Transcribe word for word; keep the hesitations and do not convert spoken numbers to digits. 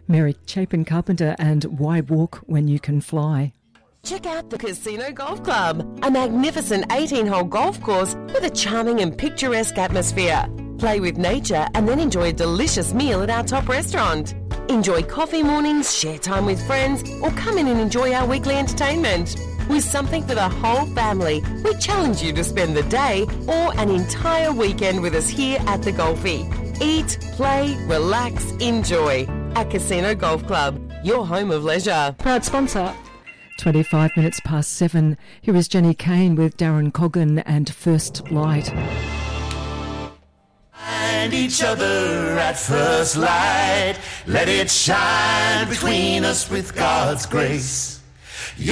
Mary Chapin Carpenter and Why Walk When You Can Fly. Check out the Casino Golf Club, a magnificent eighteen-hole golf course with a charming and picturesque atmosphere. Play with nature and then enjoy a delicious meal at our top restaurant. Enjoy coffee mornings, share time with friends, or come in and enjoy our weekly entertainment. With something for the whole family, we challenge you to spend the day or an entire weekend with us here at the Golfie. Eat, play, relax, enjoy. At Casino Golf Club, your home of leisure. Proud sponsor. twenty-five minutes past seven. Here is Jenny Kane with Darren Coggan and First Light. Find each other at first light. Let it shine between us with God's grace.